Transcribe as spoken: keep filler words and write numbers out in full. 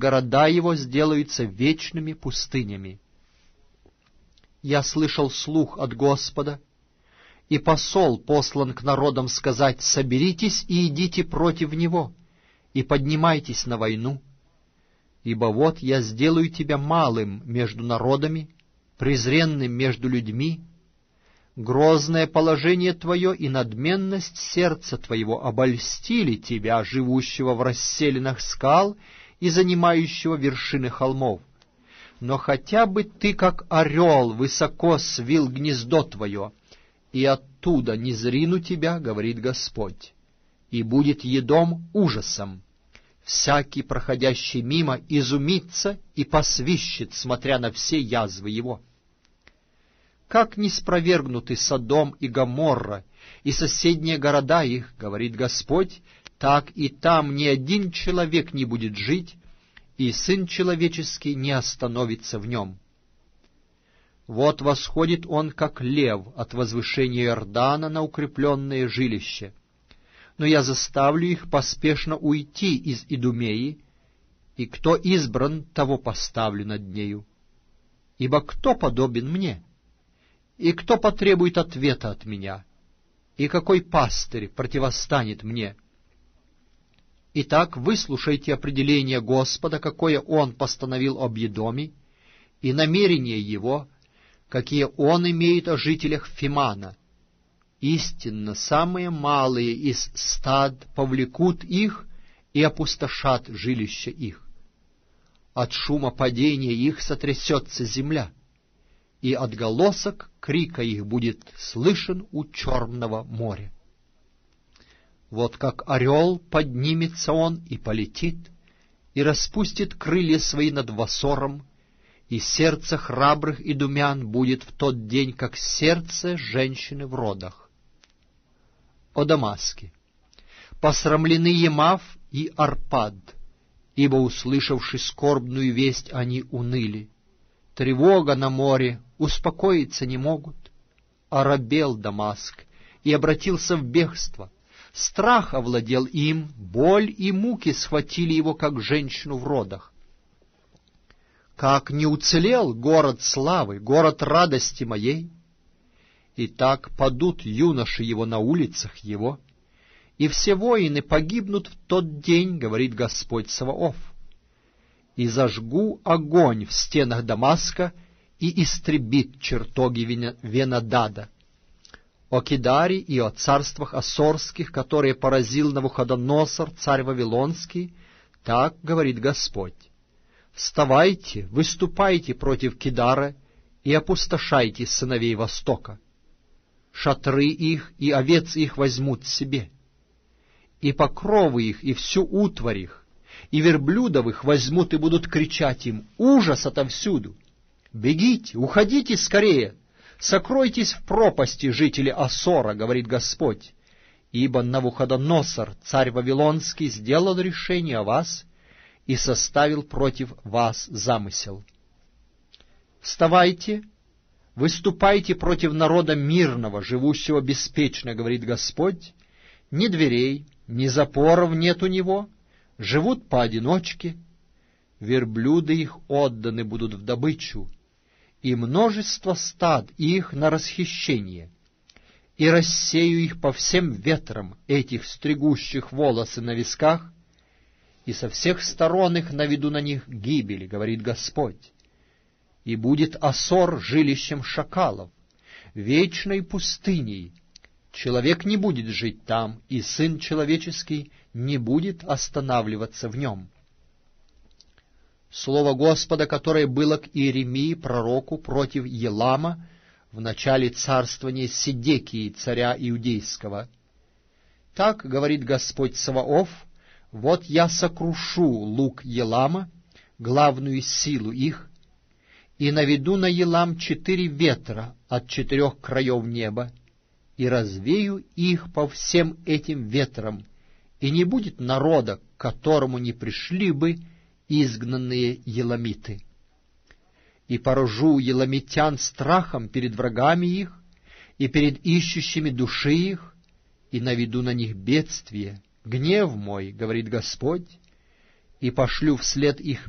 города его сделаются вечными пустынями. Я слышал слух от Господа, и посол послан к народам сказать: соберитесь и идите против него, и поднимайтесь на войну. Ибо вот я сделаю тебя малым между народами, презренным между людьми. Грозное положение твое и надменность сердца твоего обольстили тебя, живущего в расселинах скал и занимающего вершины холмов. Но хотя бы ты, как орел, высоко свил гнездо твое, и оттуда не зрину тебя, говорит Господь, и будет едом ужасом. Всякий, проходящий мимо, изумится и посвищет, смотря на все язвы его. Как не спровергнуты Содом и Гоморра и соседние города их, говорит Господь, так и там ни один человек не будет жить, и Сын Человеческий не остановится в нем. Вот восходит он, как лев, от возвышения Иордана на укрепленное жилище. Но я заставлю их поспешно уйти из Идумеи, и кто избран, того поставлю над нею. Ибо кто подобен мне? И кто потребует ответа от меня? И какой пастырь противостанет мне? Итак, выслушайте определение Господа, какое Он постановил об Едоме, и намерения Его, какие Он имеет о жителях Фимана. Истинно, самые малые из стад повлекут их и опустошат жилища их. От шума падения их сотрясется земля, и отголосок крика их будет слышен у Черного моря. Вот как орел поднимется он и полетит, и распустит крылья свои над Вассором, и сердце храбрых идумян будет в тот день, как сердце женщины в родах. О Дамаске! Посрамлены Емав и Арпад, ибо, услышавши скорбную весть, они уныли. Тревога на море, успокоиться не могут. Оробел Дамаск и обратился в бегство. Страх овладел им, боль и муки схватили его, как женщину в родах. Как не уцелел город славы, город радости моей? И так падут юноши его на улицах его, и все воины погибнут в тот день, говорит Господь Саваоф. И зажгу огонь в стенах Дамаска, и истребит чертоги Венадада. О Кедаре и о царствах ассорских, которые поразил Навуходоносор, царь Вавилонский, так говорит Господь. Вставайте, выступайте против Кедара и опустошайте сыновей Востока. Шатры их и овец их возьмут себе, и покровы их, и всю утварь их, и верблюдов их возьмут и будут кричать им: ужас отовсюду! Бегите, уходите скорее, сокройтесь в пропасти, жители Ассора, говорит Господь, ибо Навуходоносор, царь Вавилонский, сделал решение о вас и составил против вас замысел. Вставайте, выступайте против народа мирного, живущего беспечно, говорит Господь. Ни дверей, ни запоров нет у него, живут поодиночке. Верблюды их отданы будут в добычу, и множество стад их на расхищение. И рассею их по всем ветрам, этих стригущих волосы на висках, и со всех сторон их наведу на них гибель, говорит Господь. И будет Ассор жилищем шакалов, вечной пустыней. Человек не будет жить там, и Сын Человеческий не будет останавливаться в нем. Слово Господа, которое было к Иеремии, пророку, против Елама в начале царствования Седекии, царя Иудейского. Так говорит Господь Саваоф: вот я сокрушу лук Елама, главную силу их, и наведу на Елам четыре ветра от четырех краев неба, и развею их по всем этим ветрам, и не будет народа, к которому не пришли бы изгнанные еламиты. И поражу еламитян страхом перед врагами их и перед ищущими души их, и наведу на них бедствие, гнев мой, говорит Господь, и пошлю вслед их